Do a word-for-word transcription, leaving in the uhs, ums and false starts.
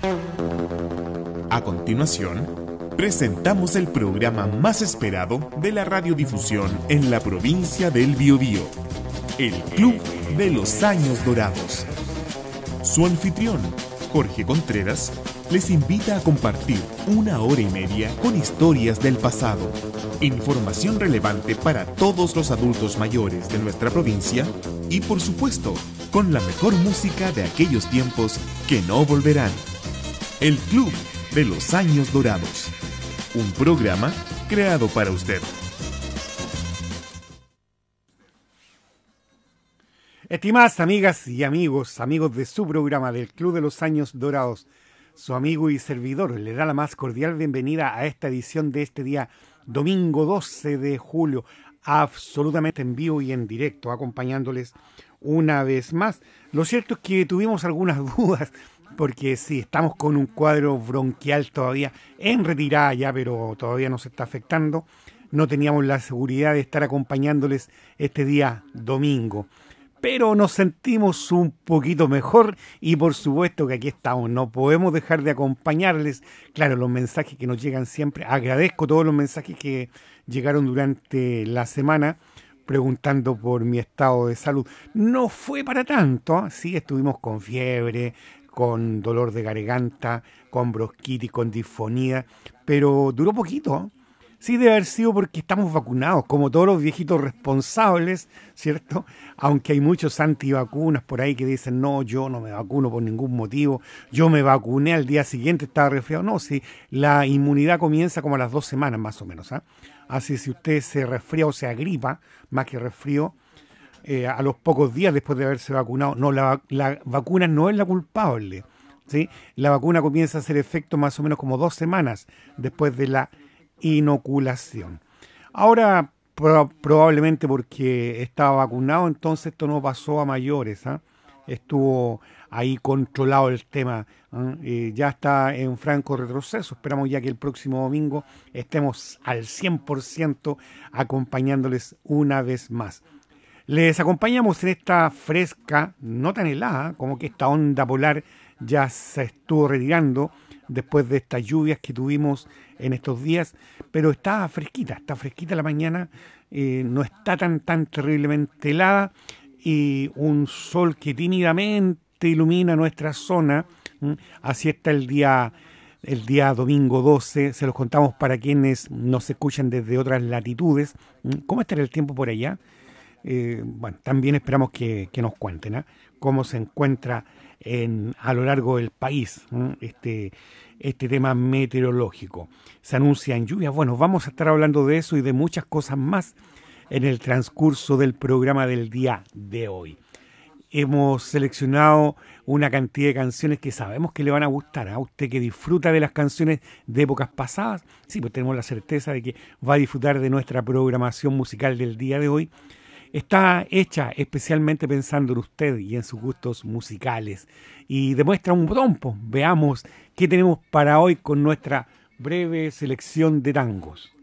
A continuación, presentamos el programa más esperado de la radiodifusión en la provincia del Biobío, el Club de los Años Dorados. Su anfitrión, Jorge Contreras, les invita a compartir una hora y media con historias del pasado, información relevante para todos los adultos mayores de nuestra provincia y, por supuesto, con la mejor música de aquellos tiempos que no volverán. El Club de los Años Dorados, un programa creado para usted. Estimadas amigas y amigos, amigos de su programa del Club de los Años Dorados, su amigo y servidor le da la más cordial bienvenida a esta edición de este día, domingo doce de julio, absolutamente en vivo y en directo, acompañándoles una vez más. Lo cierto es que tuvimos algunas dudas, porque sí, estamos con un cuadro bronquial todavía en retirada ya, pero todavía nos está afectando. No teníamos la seguridad de estar acompañándoles este día domingo, pero nos sentimos un poquito mejor y por supuesto que aquí estamos. No podemos dejar de acompañarles. Claro, los mensajes que nos llegan siempre. Agradezco todos los mensajes que llegaron durante la semana preguntando por mi estado de salud. No fue para tanto, ¿eh? Sí, estuvimos con fiebre, con dolor de garganta, con bronquitis, con disfonía, pero duró poquito. Sí, debe haber sido porque estamos vacunados, como todos los viejitos responsables, ¿cierto? Aunque hay muchos antivacunas por ahí que dicen, no, yo no me vacuno por ningún motivo, yo me vacuné al día siguiente, estaba resfriado. No, sí, la inmunidad comienza como a las dos semanas más o menos, ¿eh? Así si usted se resfría o se agripa, más que resfrío, Eh, a los pocos días después de haberse vacunado. No, la, la vacuna no es la culpable, ¿sí? La vacuna comienza a hacer efecto más o menos como dos semanas después de la inoculación. Ahora, pro, probablemente porque estaba vacunado, entonces esto no pasó a mayores, ¿eh? Estuvo ahí controlado el tema, ¿eh? Eh, ya está en franco retroceso. Esperamos ya que el próximo domingo estemos al cien por ciento acompañándoles una vez más. Les acompañamos en esta fresca, no tan helada, como que esta onda polar ya se estuvo retirando después de estas lluvias que tuvimos en estos días, pero está fresquita, está fresquita la mañana, eh, no está tan, tan terriblemente helada y un sol que tímidamente ilumina nuestra zona. ¿Mm? Así está el día, el día domingo doce, se los contamos para quienes nos escuchan desde otras latitudes. ¿Mm? ¿Cómo estará el tiempo por allá? Eh, bueno, también esperamos que, que nos cuenten ¿eh? cómo se encuentra en, a lo largo del país ¿eh? este, este tema meteorológico. Se anuncian lluvias. Bueno, vamos a estar hablando de eso y de muchas cosas más en el transcurso del programa del día de hoy. Hemos seleccionado una cantidad de canciones que sabemos que le van a gustar a usted que disfruta de las canciones de épocas pasadas. Sí, pues tenemos la certeza de que va a disfrutar de nuestra programación musical del día de hoy. Está hecha especialmente pensando en usted y en sus gustos musicales y demuestra un botón. Veamos qué tenemos para hoy con nuestra breve selección de tangos.